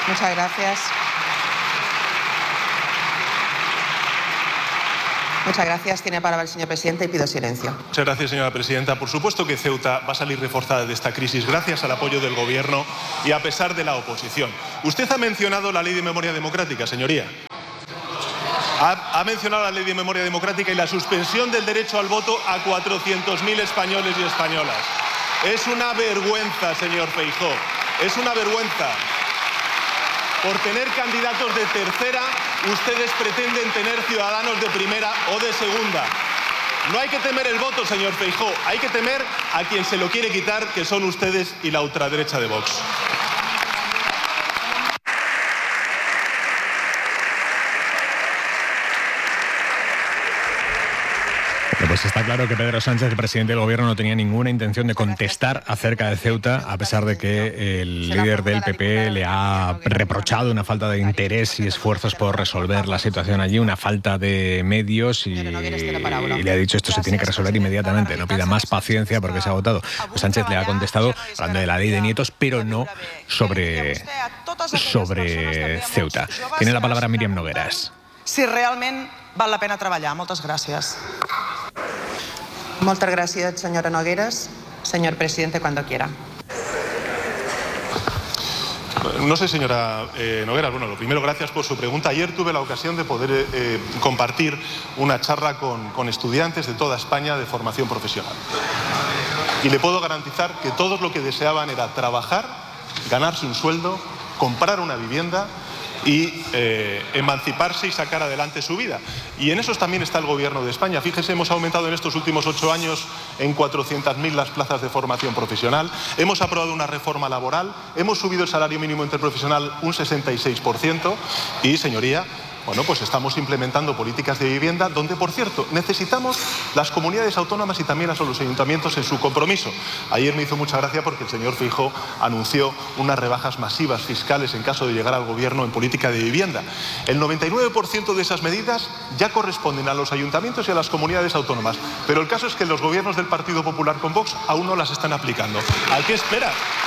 Muchas gracias. Muchas gracias. Tiene palabra el señor presidente y pido silencio. Muchas gracias, señora presidenta. Por supuesto que Ceuta va a salir reforzada de esta crisis gracias al apoyo del Gobierno y a pesar de la oposición. Usted ha mencionado la Ley de Memoria Democrática, señoría. Ha mencionado la Ley de Memoria Democrática y la suspensión del derecho al voto a 400.000 españoles y españolas. Es una vergüenza, señor Feijóo. Es una vergüenza. Por tener candidatos de tercera, ustedes pretenden tener ciudadanos de primera o de segunda. No hay que temer el voto, señor Feijóo. Hay que temer a quien se lo quiere quitar, que son ustedes y la ultraderecha de Vox. Pues está claro que Pedro Sánchez, el presidente del Gobierno, no tenía ninguna intención de contestar acerca de Ceuta, a pesar de que el líder del PP le ha reprochado una falta de interés y esfuerzos por resolver la situación allí, una falta de medios y le ha dicho esto se tiene que resolver inmediatamente, no pida más paciencia porque se ha agotado. Pues Sánchez le ha contestado hablando de la ley de nietos, pero no sobre Ceuta. Tiene la palabra Míriam Nogueras. Si realment val la pena treballar. Moltes gràcies. Muchas gracias, señora Nogueras. Señor presidente, cuando quiera. No sé, señora Nogueras, bueno, lo primero, gracias por su pregunta. Ayer tuve la ocasión de poder compartir una charla con estudiantes de toda España de formación profesional. Y le puedo garantizar que todos lo que deseaban era trabajar, ganarse un sueldo, comprar una vivienda y emanciparse y sacar adelante su vida. Y en eso también está el Gobierno de España. Fíjese, hemos aumentado en estos últimos 8 años en 400.000 las plazas de formación profesional, hemos aprobado una reforma laboral, hemos subido el salario mínimo interprofesional un 66% y, señoría, bueno, pues estamos implementando políticas de vivienda donde, por cierto, necesitamos las comunidades autónomas y también a los ayuntamientos en su compromiso. Ayer me hizo mucha gracia porque el señor Feijóo anunció unas rebajas masivas fiscales en caso de llegar al Gobierno en política de vivienda. El 99% de esas medidas ya corresponden a los ayuntamientos y a las comunidades autónomas. Pero el caso es que los gobiernos del Partido Popular con Vox aún no las están aplicando. ¿A qué espera?